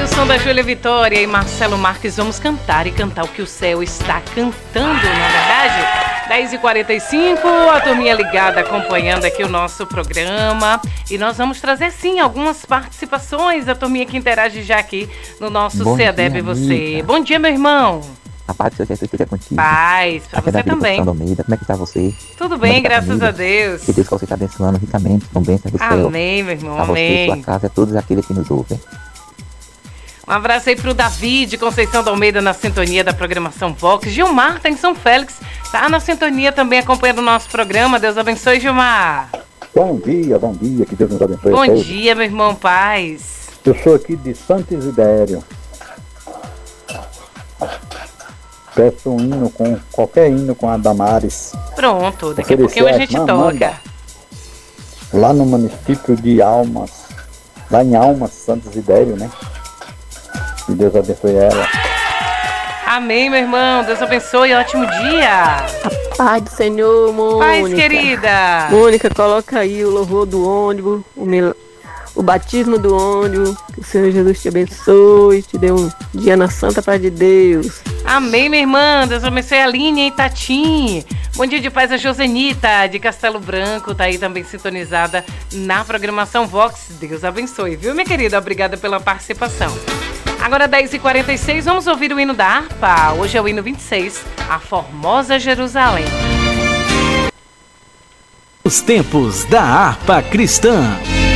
som da Júlia Vitória e Marcelo Marques, vamos cantar e cantar o que o céu está cantando, na verdade. 10h45, a turminha ligada acompanhando aqui o nosso programa. E nós vamos trazer, sim, algumas participações da turminha que interage já aqui no nosso CEADEB e você. Amiga. Bom dia, meu irmão. A paz do Senhor Jesus esteja contigo. Paz, pra você também. Almeida. Como é que tá você? Tudo bem, graças a Deus. Que Deus possa estar abençoando ricamente com bênçãos do céu. Amém, meu irmão, a amém. você, sua casa, a todos aqueles que nos ouvem. Um abraço aí pro Davi de Conceição da Almeida na sintonia da programação Vox. Gilmar tá em São Félix, tá na sintonia também acompanhando o nosso programa. Deus abençoe, Gilmar. Bom dia, que Deus nos abençoe. Bom dia, meu irmão, paz. Eu sou aqui de Santo Isidério. Peço um hino qualquer hino com a Damares. Pronto, daqui a pouquinho a gente toca. Lá no município de Almas, lá em Almas, Santo Isidério, né? Que Deus abençoe ela. Amém, meu irmão. Deus abençoe. Ótimo dia. A paz do Senhor, Mônica. Paz, querida. Mônica, coloca aí o louvor do ônibus, o batismo do ônibus. Que o Senhor Jesus te abençoe, te dê um dia na santa paz de Deus. Amém, minha irmã. Deus abençoe a Aline e Tatim. Bom dia de paz a Josenita, de Castelo Branco. Tá aí também sintonizada na programação Vox. Deus abençoe, viu, minha querida? Obrigada pela participação. Agora 10h46, vamos ouvir o hino da harpa. Hoje é o hino 26, a Formosa Jerusalém. Os tempos da harpa cristã.